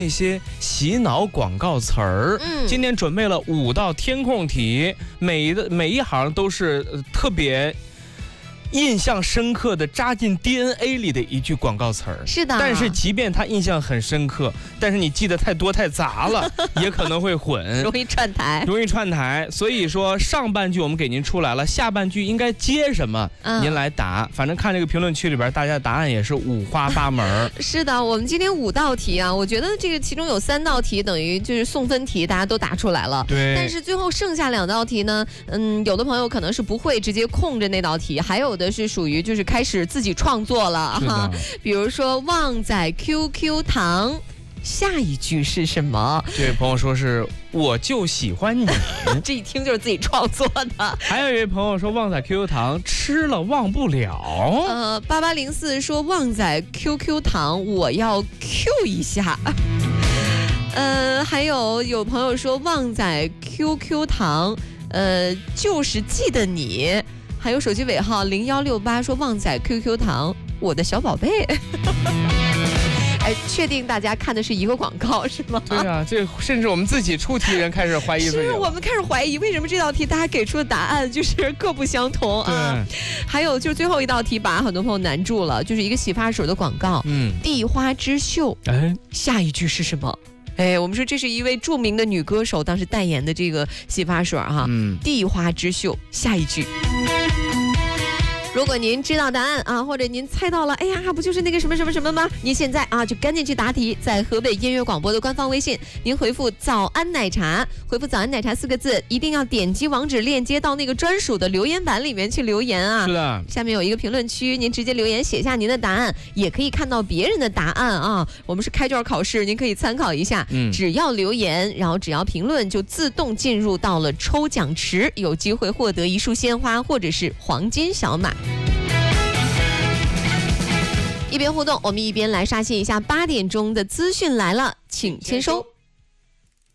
那些洗脑广告词儿。今天准备了5道填空题，每一行都是特别印象深刻的扎进 DNA 里的一句广告词儿。 是的， 但是即便它印象很深刻，但是你记得太多太杂了，也可能会混， 容易串台。 所以说上半句我们给您出来了，下半句应该接什么，您来答。反正看这个评论区里边，大家的答案也是五花八门。 是的，我们今天5道题啊，我觉得这个其中有3道题等于就是送分题，大家都答出来了。 对。 但是最后剩下2道题呢，有的朋友可能是不会直接空着那道题，还有的是属于就是开始自己创作了哈。比如说旺仔 QQ 糖，下一句是什么？ 这位朋友说是我就喜欢你， 这一听就是自己创作的。 还有一位朋友说旺仔 QQ 糖吃了忘不了。 8804说旺仔 QQ 糖我要 Q 一下。还有朋友说旺仔 QQ 糖，就是记得你。还有手机尾号0168说旺仔 QQ 糖，我的小宝贝。哎，确定大家看的是一个广告是吗？ 对啊，这甚至我们自己出题人开始怀疑自己了。 是我们开始怀疑为什么这道题大家给出的答案就是各不相同啊。还有就是最后一道题把很多朋友难住了，就是一个洗发水的广告，地花之秀，下一句是什么？我们说这是一位著名的女歌手当时代言的这个洗发水哈，地花之秀，下一句。如果您知道答案啊，或者您猜到了，哎呀，不就是那个什么什么什么吗？您现在啊就赶紧去答题，在河北音乐广播的官方微信，您回复早安奶茶，回复早安奶茶4个字，一定要点击网址链接到那个专属的留言板里面去留言啊。 是的， 下面有一个评论区，您直接留言写下您的答案，也可以看到别人的答案啊。我们是开卷考试，您可以参考一下。只要留言，然后只要评论，就自动进入到了抽奖池，有机会获得一束鲜花或者是黄金小马。一边互动，我们一边来刷新一下8点钟的资讯来了，请签收。